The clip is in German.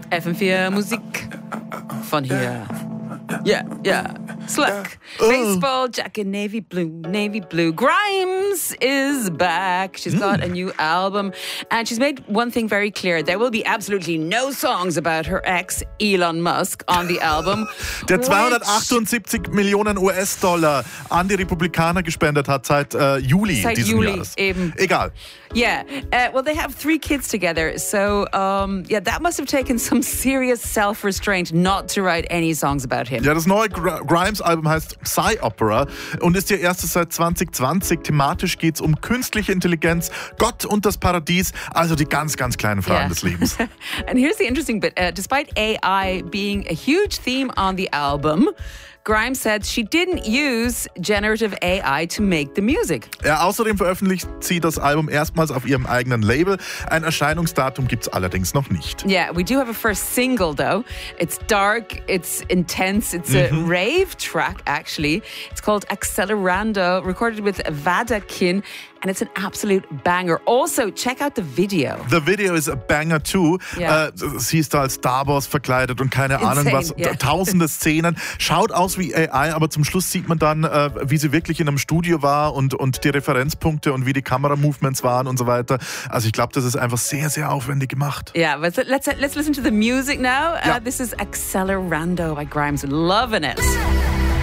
FM4 Musik von hier. Yeah. Slack. Baseball jacket, navy blue. Grimes is back. She's got a new album. And she's made one thing very clear. There will be absolutely no songs about her ex, Elon Musk, on the album. Der 278 Millionen US-Dollar an die Republikaner gespendet hat seit Juli dieses Jahres. Eben. Egal. Yeah. Well, they have 3 kids together. So, that must have taken some serious self-restraint not to write any songs about him. Ja, das neue Grimes-Album heißt Psy-Opera und ist ihr erstes seit 2020. Thematisch geht es um künstliche Intelligenz, Gott und das Paradies, also die ganz, ganz kleinen Fragen des Lebens. And here's the interesting bit. Despite AI being a huge theme on the album, Grimes said she didn't use generative AI to make the music. Ja, außerdem veröffentlicht sie das Album erstmals auf ihrem eigenen Label. Ein Erscheinungsdatum gibt es allerdings noch nicht. Yeah, we do have a first single though. It's dark, it's intense, it's a rave track actually. It's called Accelerando, recorded with Vadakin. And it's an absolute banger. Also, check out the video. The video is a banger too. Yeah. Sie ist da als Star Wars verkleidet und keine Ahnung was. Yeah. Tausende Szenen. Schaut aus wie AI, aber zum Schluss sieht man dann, wie sie wirklich in einem Studio war und die Referenzpunkte und wie die Kameramovements waren und so weiter. Also ich glaube, das ist einfach sehr, sehr aufwendig gemacht. Yeah, but let's listen to the music now. Yeah. This is Accelerando by Grimes. Loving it.